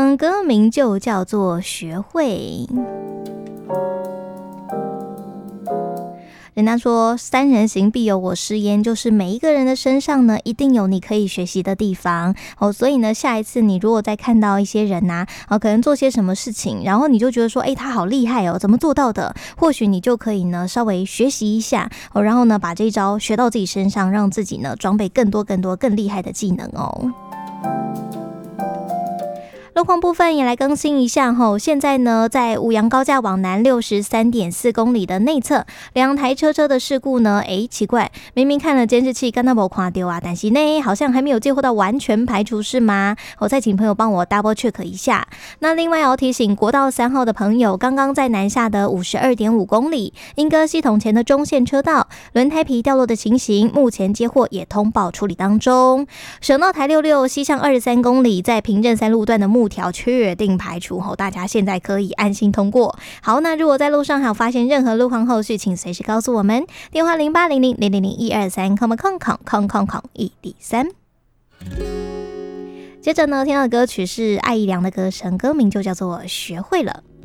章，歌名就叫做学会。人家说三人行必有我师焉，就是每一个人的身上呢，一定有你可以学习的地方所以呢，下一次你如果再看到一些人可能做些什么事情，然后你就觉得说，他好厉害怎么做到的？或许你就可以呢稍微学习一下然后呢把这一招学到自己身上，让自己呢装备更多更厉害的技能路况部分也来更新一下现在呢，在五杨高架往南63.4公里的内侧，两台车的事故呢，奇怪，明明看了监视器，刚刚没看到但是呢，好像还没有接获到完全排除是吗？我再请朋友帮我 double check 一下。那另外要提醒国道3号的朋友，刚刚在南下的52.5公里，莺歌系统前的中线车道，轮胎皮掉落的情形，目前接获也通报处理当中。省道台66西向23公里，在平镇3路段的木条确定排除后，大家现在可以安心通过。好，那如果在路上还有发现任何路况后续，请随时告诉我们，电话0800000123123。接着呢，听到的歌曲是艾怡良的歌声，歌名就叫做学会了。